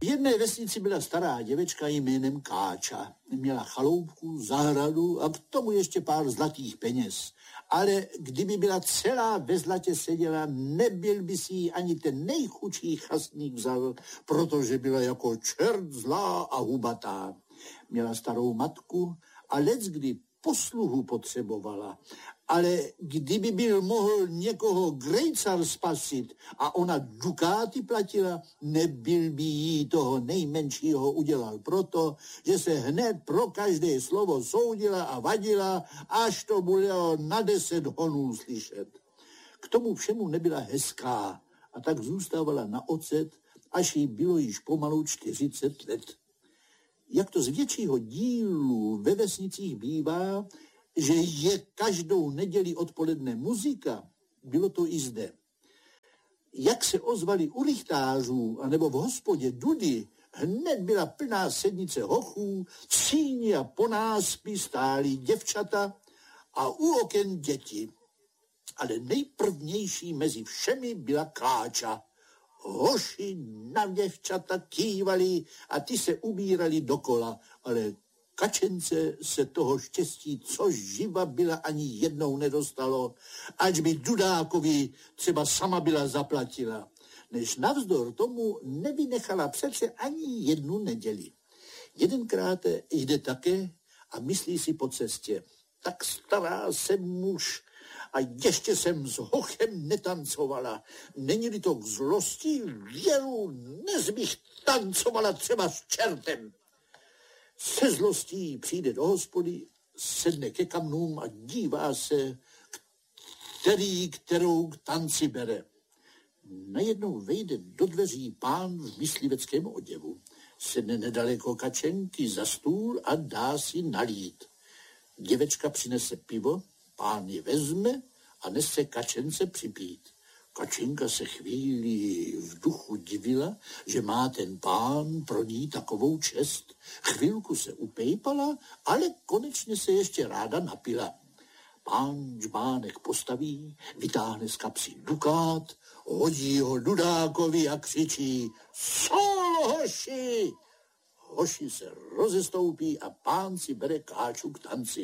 V jedné vesnici byla stará děvečka jménem Káča. Měla chaloupku, zahradu a k tomu ještě pár zlatých peněz. Ale kdyby byla celá ve zlatě seděla, nebyl by si ji ani ten nejchudší chastník vzal, protože byla jako čert zlá a hubatá. Měla starou matku a leckdy posluhu potřebovala. Ale kdyby byl mohl někoho grejcar spasit a ona dukáty platila, nebyl by jí toho nejmenšího udělal proto, že se hned pro každé slovo soudila a vadila, až to bylo na 10 honů slyšet. K tomu všemu nebyla hezká a tak zůstávala na ocet, až jí bylo již pomalu 40 let. Jak to z většího dílu ve vesnicích bývá, že je každou neděli odpoledne muzika, bylo to i zde. Jak se ozvali u lichtářů anebo v hospodě dudy, hned byla plná sednice hochů, v síni a po náspí stály děvčata a u oken děti. Ale nejprvnější mezi všemi byla Káča. Hoši na děvčata kývali a ty se ubírali dokola, ale Kačence se toho štěstí, co živa byla, ani jednou nedostalo, ať by Dudákovi třeba sama byla zaplatila, než navzdor tomu nevynechala přece ani jednu neděli. Jedenkrát jde také a myslí si po cestě, tak stará jsem muž a ještě jsem s hochem netancovala. Není-li to k zlosti, věru, nezbych tancovala třeba s čertem. Se zlostí přijde do hospody, sedne ke kamnům a dívá se, kterou k tanci bere. Najednou vejde do dveří pán v mysliveckém oděvu. Sedne nedaleko Kačenky za stůl a dá si nalít. Děvečka přinese pivo, pán je vezme a nese Kačence připít. Kačenka se chvíli v duchu divila, že má ten pán pro ní takovou čest. Chvilku se upejpala, ale konečně se ještě ráda napila. Pán žbánek postaví, vytáhne z kapsy dukát, hodí ho Dudákovi a křičí: Sol, hoši! Hoši se rozestoupí a pán si bere Káču k tanci.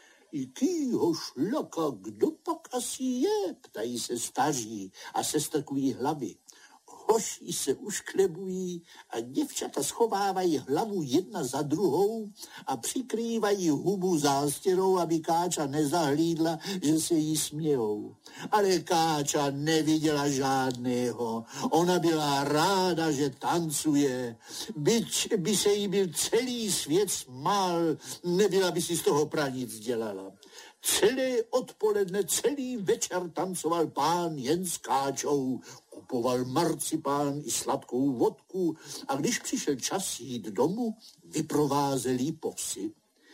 Jakýho šlaka, kdo pak asi je, ptají se staří a sestrkují hlavy. Hoši se ušklebují a děvčata schovávají hlavu jedna za druhou a přikrývají hubu zástěrou, aby Káča nezahlídla, že se jí smějou. Ale Káča neviděla žádného. Ona byla ráda, že tancuje. Byť by se jí byl celý svět smál, nebyla by si z toho pranic dělala. Celé odpoledne, celý večer tancoval pán jen s Káčou, kupoval marcipán i sladkou vodku a když přišel čas jít domů, vyprovázeli po vsi.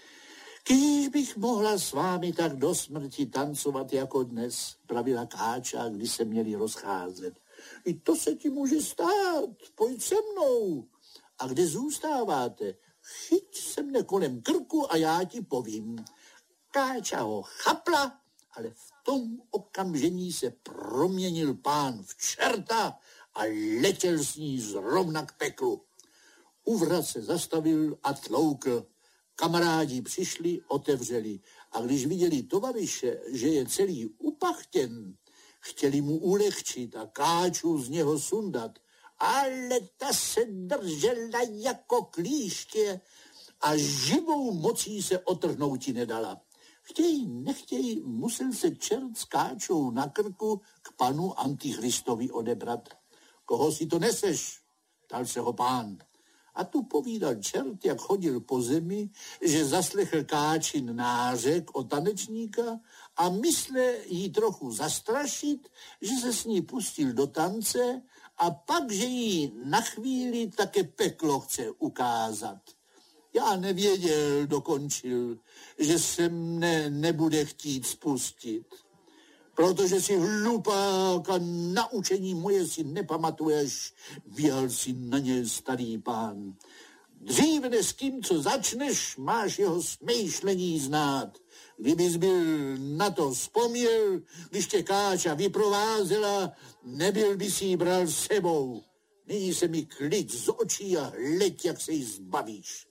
Když bych mohla s vámi tak do smrti tancovat jako dnes, pravila Káča, když se měli rozcházet. I to se ti může stát, pojď se mnou. A kde zůstáváte? Chyť se mne kolem krku a já ti povím. Káča ho chapla, ale v tom okamžení se proměnil pán v čerta a letěl s ní zrovna k peklu. U vrat se zastavil a tloukl. Kamarádi přišli, otevřeli a když viděli tovaryše, že je celý upachtěn, chtěli mu ulehčit a Káču z něho sundat, ale ta se držela jako klíště a živou mocí se otrhnouti nedala. Chtěj, nechtěj, musel se čert s Káčou na krku k panu Antichristovi odebrat. Koho si to neseš? Ptal se ho pán. A tu povídal čert, jak chodil po zemi, že zaslechl Káčin nářek o tanečníka a mysle jí trochu zastrašit, že se s ní pustil do tance a pak, že jí na chvíli také peklo chce ukázat. Já nevěděl, dokončil, že se mne nebude chtít spustit, protože si hlupák a naučení moje si nepamatuješ, vyjal si na ně starý pán. Dříve s tím, co začneš, máš jeho smýšlení znát. Kdybys byl na to vzpomněl, když tě Káča vyprovázela, nebyl by si ji bral s sebou. Nyní se mi klid z očí a hleď, jak se jí zbavíš.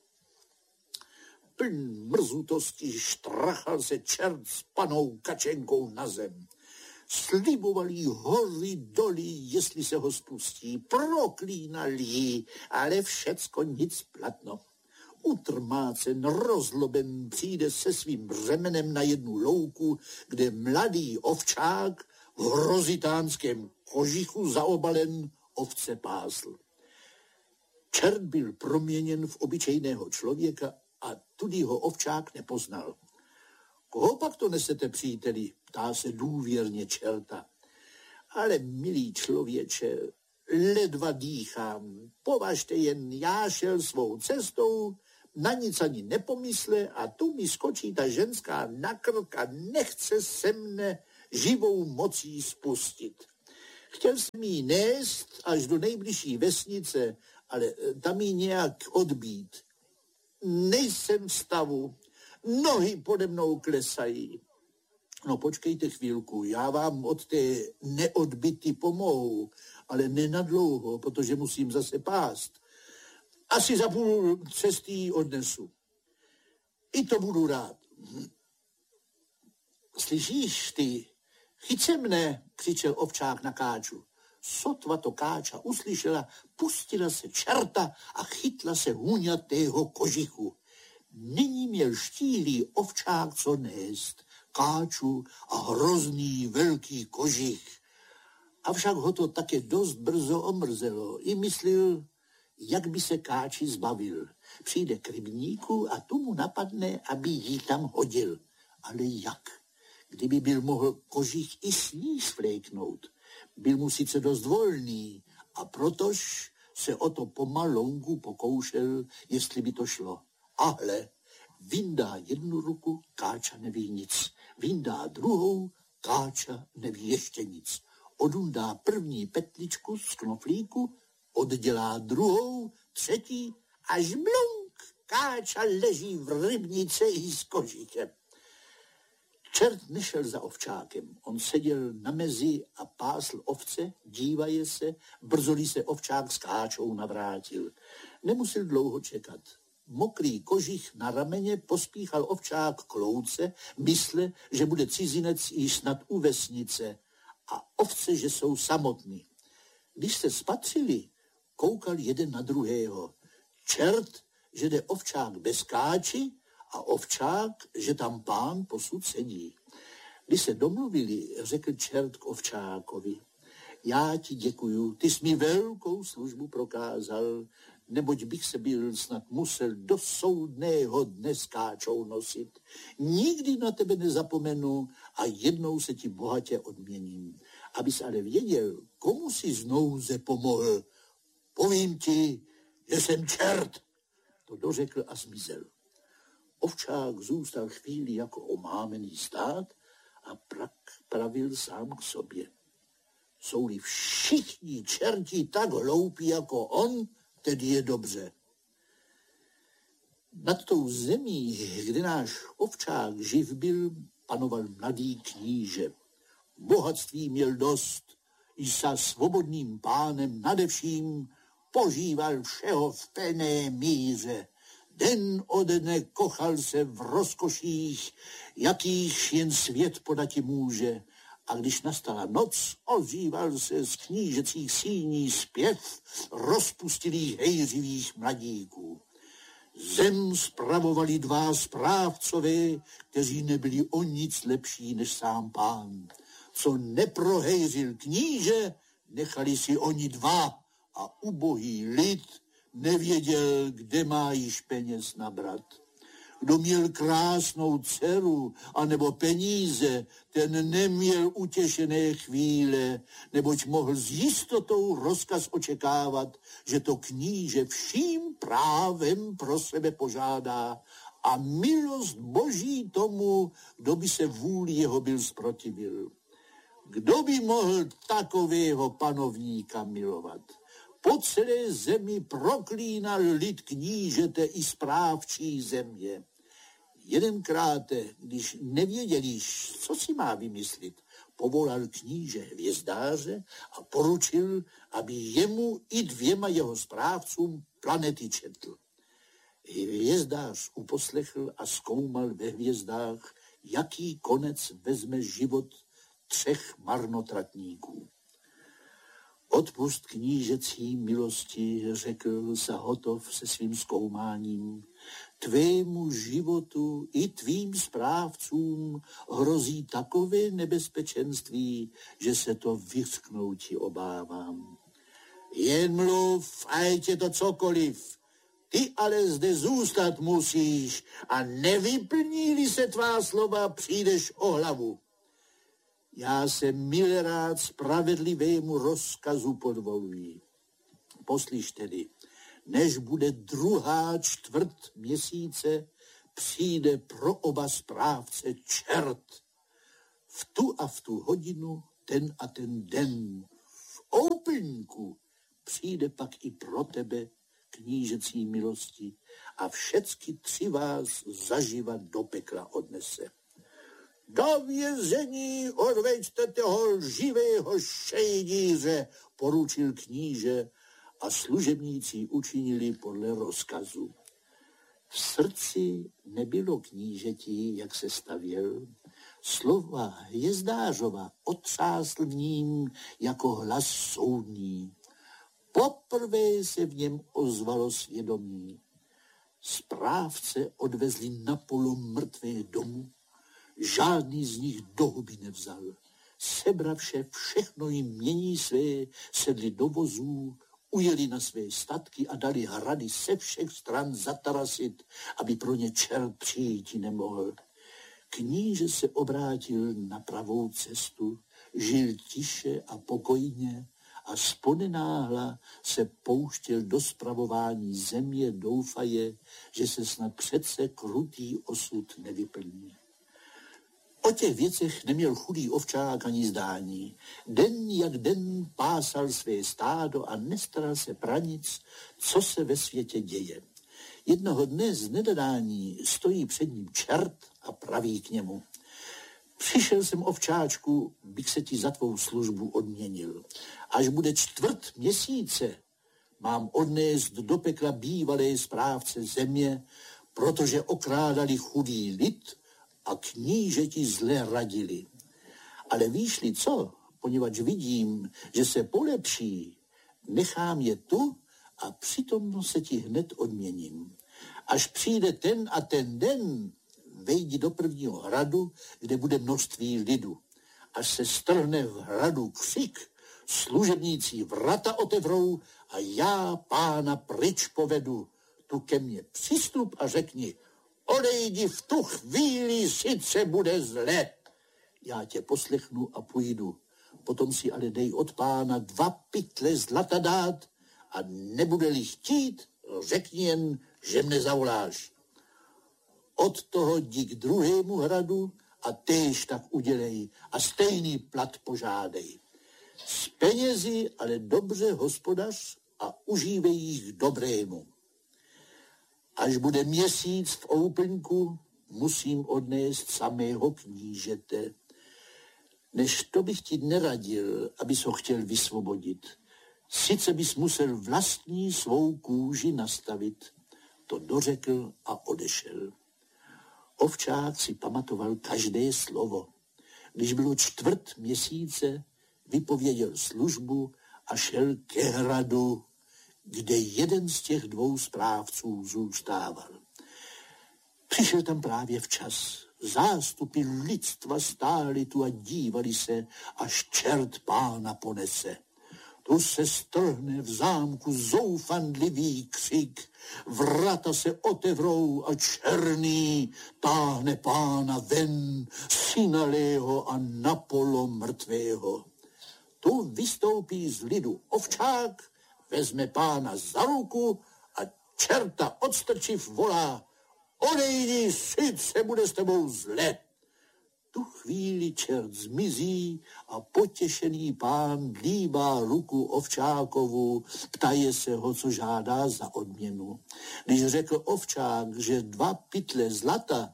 Pln mrzutosti štrachal se čert s panou Kačenkou na zem. Sliboval jí hory doly, jestli se ho spustí, proklínal jí, ale všecko nic platno. Utrmácen, rozloben přijde se svým břemenem na jednu louku, kde mladý ovčák v hrozitánském kožichu zaobalen ovce pásl. Čert byl proměněn v obyčejného člověka a tudy ho ovčák nepoznal. Koho pak to nesete, příteli? Ptá se důvěrně čerta. Ale, milý člověče, ledva dýchám. Považte jen, já šel svou cestou, na nic ani nepomysle a tu mi skočí ta ženská na krk a nechce se mne živou mocí spustit. Chtěl jsem jí nést až do nejbližší vesnice, ale tam jí nějak odbít. Nejsem v stavu, nohy pode mnou klesají. No počkejte chvílku, já vám od té neodbyty pomohu, ale nenadlouho, protože musím zase pást. Asi za půl cesty odnesu. I to budu rád. Slyšíš ty? Chyť se mne, křičel ovčák na Káču. Sotva to Káča uslyšela, pustila se čerta a chytla se hůňatého kožichu. Nyní měl štíhlý ovčák co nést, Káču a hrozný velký kožich. Avšak ho to také dost brzo omrzelo. I myslel, jak by se Káči zbavil. Přijde k rybníku a tu mu napadne, aby jí tam hodil. Ale jak? Kdyby byl mohl kožich i sníž fléknout. Byl mu sice dost volný a protož se o to pomalonku pokoušel, jestli by to šlo. Ale vyndá jednu ruku, Káča neví nic. Vyndá druhou, Káča neví ještě nic. Odundá první petličku z knoflíku, oddělá druhou, třetí, až blunk, Káča leží v rybnici i s kožichem. Čert nešel za ovčákem, on seděl na mezi a pásl ovce, dívaje se, brzoli se ovčák s Káčou navrátil. Nemusel dlouho čekat. Mokrý kožich na rameně pospíchal ovčák k louce, mysle, že bude cizinec již snad u vesnice a ovce, že jsou samotní. Když se spatřili, koukal jeden na druhého. Čert, že jde ovčák bez Káči a ovčák, že tam pán posud sedí. Když se domluvili, řekl čert k ovčákovi. Já ti děkuju, ty jsi mi velkou službu prokázal, neboť bych se byl snad musel do soudného dne s Káčou nosit. Nikdy na tebe nezapomenu a jednou se ti bohatě odměním. Abys ale věděl, komu si z nouze pomohl. Povím ti, že jsem čert. To dořekl a zmizel. Ovčák zůstal chvíli jako omámený stát a pravil sám k sobě. Jsou-li všichni čerti tak hloupí jako on, tedy je dobře. Nad tou zemí, kde náš ovčák živ byl, panoval mladý kníže. Bohatství měl dost, i sa svobodným pánem nadevším požíval všeho v plné míře. Den ode dne kochal se v rozkoších, jakých jen svět podati může. A když nastala noc, ozýval se z knížecích síní zpěv rozpustilých hejřivých mladíků. Zem spravovali dva správcové, kteří nebyli o nic lepší než sám pán. Co neprohejřil kníže, nechali si oni dva a ubohý lid nevěděl, kde má již peněz nabrat. Kdo měl krásnou dceru anebo peníze, ten neměl utěšené chvíle, neboť mohl s jistotou rozkaz očekávat, že to kníže vším právem pro sebe požádá a milost Boží tomu, kdo by se vůli jeho byl zprotivil. Kdo by mohl takového panovníka milovat? Po celé zemi proklínal lid knížete i správčí země. Jedenkrát, když nevěděli, co si má vymyslit, povolal kníže Hvězdáře a poručil, aby jemu i 2 jeho správcům planety četl. Hvězdář uposlechl a zkoumal ve hvězdách, jaký konec vezme život 3 marnotratníků. Odpust knížecí milosti, řekl Sahotov se svým zkoumáním. Tvému životu i tvým správcům hrozí takové nebezpečenství, že se to vyřknouti obávám. Jen mluv, ať je to cokoliv. Ty ale zde zůstat musíš a nevyplní-li se tvá slova, přijdeš o hlavu. Já se milrád spravedlivému rozkazu podvoluji. Poslyš tedy, než bude 2. čtvrt měsíce, přijde pro oba správce čert. V tu a v tu hodinu, ten a ten den, v úplňku, přijde pak i pro tebe knížecí milosti a všecky 3 vás zaživa do pekla odnese. Do vězení odveďte toho živého šejdíře, poručil kníže a služebníci učinili podle rozkazu. V srdci nebylo knížeti, jak se stavěl. Slova Hvězdářova otřásl v ním jako hlas soudní. Poprvé se v něm ozvalo svědomí. Správce odvezli napolo mrtvé domu, žádný z nich do huby nevzal. Sebravše všechno jim mění své, sedli do vozů, ujeli na své statky a dali hrady se všech stran zatarasit, aby pro ně čert přijíti nemohl. Kníže se obrátil na pravou cestu, žil tiše a pokojně a sponenáhla se pouštěl do spravování země, doufaje, že se snad přece krutý osud nevyplní. O těch věcech neměl chudý ovčák ani zdání. Den jak den pásal své stádo a nestaral se pra nic, co se ve světě děje. Jednoho dne z nedadání stojí před ním čert a praví k němu. Přišel jsem, ovčáčku, bych se ti za tvou službu odměnil. Až bude 4 měsíce, mám odnést do pekla bývalé správce země, protože okrádali chudý lid a knížeti zle radili. Ale víš-li co, poněvadž vidím, že se polepší, nechám je tu a přitom se ti hned odměním. Až přijde ten a ten den, vejdi do prvního hradu, kde bude množství lidu. Až se strhne v hradu křik, služebníci vrata otevřou a já pána pryč povedu. Tu ke mně přistup a řekni, odejdi v tu chvíli, sice bude zle. Já tě poslechnu a půjdu. Potom si ale dej od pána 2 pytle zlata dát a nebude-li chtít, řekni jen, že mne zavoláš. Od toho jdi k druhému hradu a též tak udělej a stejný plat požádej. S penězi ale dobře hospodař a užívej jich dobrému. Až bude měsíc v úplňku, musím odnést samého knížete. Než to bych ti neradil, abys ho chtěl vysvobodit. Sice bys musel vlastní svou kůži nastavit. To dořekl a odešel. Ovčák si pamatoval každé slovo. Když bylo 4 měsíce, vypověděl službu a šel ke hradu, kde jeden z těch 2 správců zůstával. Přišel tam právě včas. Zástupy lidstva stály tu a dívali se, až čert pána ponese. Tu se strhne v zámku zoufandlivý křik, vrata se otevřou a černý táhne pána ven, synalého a napolo mrtvého. Tu vystoupí z lidu ovčák, vezme pána za ruku a čerta odstrčiv volá, odejdi, sice bude s tebou zle. Tu chvíli čert zmizí a potěšený pán dlíbá ruku ovčákovu, ptaje se ho, co žádá za odměnu. Když řekl ovčák, že 2 pytle zlata,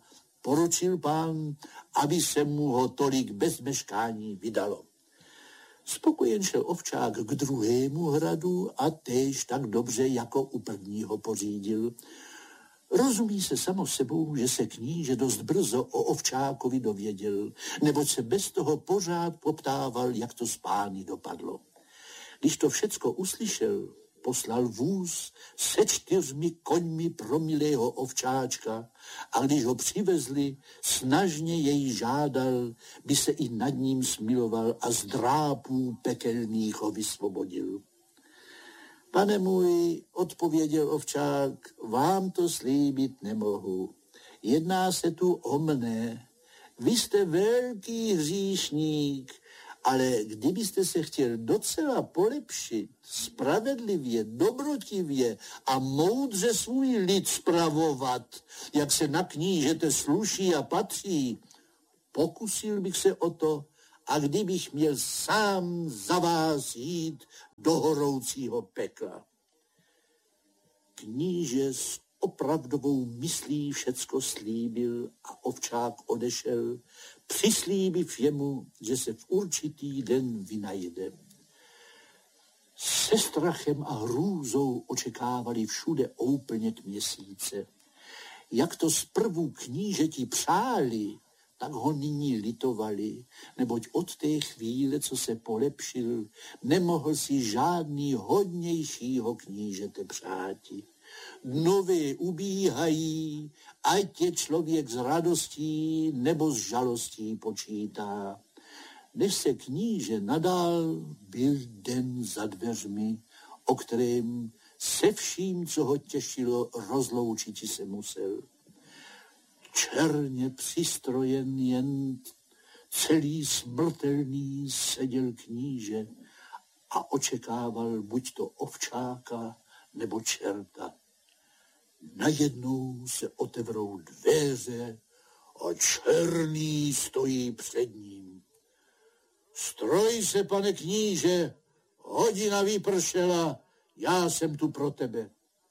poručil pán, aby se mu ho tolik bez meškání vydalo. Spokojen šel ovčák k druhému hradu a též tak dobře jako u prvního pořídil. Rozumí se samo sebou, že se kníže dost brzo o ovčákovi dověděl, neboť se bez toho pořád poptával, jak to s pány dopadlo. Když to všecko uslyšel, poslal vůz se 4 koňmi pro milého ovčáčka a když ho přivezli, snažně jej žádal, by se i nad ním smiloval a z drápů pekelných ho vysvobodil. Pane můj, odpověděl ovčák, vám to slíbit nemohu. Jedná se tu o mne. Vy jste velký hříšník, ale kdybyste se chtěl docela polepšit, spravedlivě, dobrotivě a moudře svůj lid spravovat, jak se na knížete sluší a patří, pokusil bych se o to, a kdybych měl sám za vás jít do horoucího pekla. Kníže s opravdovou myslí všecko slíbil a ovčák odešel, přislíbiv jemu, že se v určitý den vynajde. Se strachem a hrůzou očekávali všude úplněk měsíce. Jak to zprvu knížeti přáli, tak ho nyní litovali, neboť od té chvíle, co se polepšil, nemohl si žádný hodnějšího knížete přáti. Dnové ubíhají, ať je člověk s radostí nebo s žalostí počítá. Než se kníže nadál, byl den za dveřmi, o kterém se vším, co ho těšilo, rozloučiti se musel. Černě přistrojen jen celý smrtelný seděl kníže a očekával buď to ovčáka nebo čerta. Najednou se otevřou dveře a černý stojí před ním. Stroj se, pane kníže, hodina vypršela, já jsem tu pro tebe.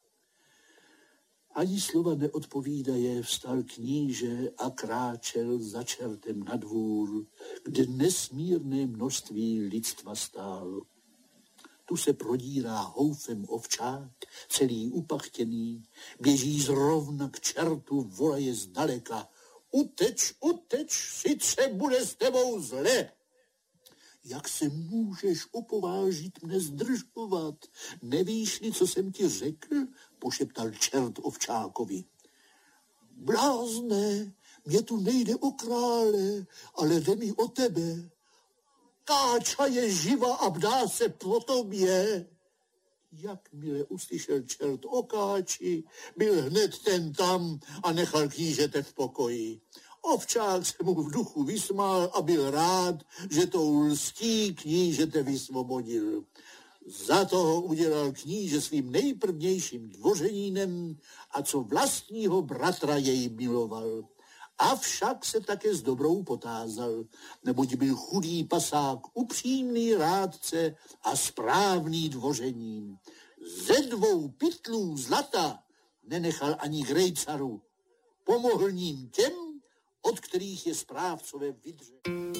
Ani slova neodpovídaje, vstal kníže a kráčel za čertem na dvůr, kde nesmírné množství lidstva stálo. Tu se prodírá houfem ovčák, celý upachtěný, běží zrovna k čertu, volaje zdaleka. Uteč, uteč, sice bude s tebou zle. Jak se můžeš opovážit mne zdržovat? Nevíš-li, co jsem ti řekl? Pošeptal čert ovčákovi. Blázne, mě tu nejde o krále, ale jde mi o tebe. Káča je živa a bdá se po tobě. Jakmile uslyšel čert o káči, byl hned ten tam a nechal knížete v pokoji. Ovčák se mu v duchu vysmál a byl rád, že tou lstí knížete vysvobodil. Za toho udělal kníže svým nejprvnějším dvořenínem a co vlastního bratra jej miloval. Avšak se také s dobrou potázal, neboť byl chudý pasák, upřímný rádce a správný dvořenín. Ze 2 pytlů zlata nenechal ani grejcaru. Pomohl ním těm, od kterých je správcové vydře.